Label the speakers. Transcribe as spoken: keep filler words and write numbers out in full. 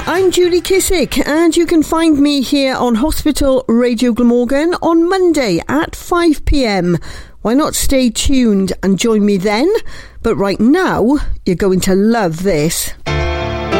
Speaker 1: I'm Julie Kissick, and you can find me here on Hospital Radio Glamorgan on Monday at five p m. Why not stay tuned and join me then? But right now, you're going to love this.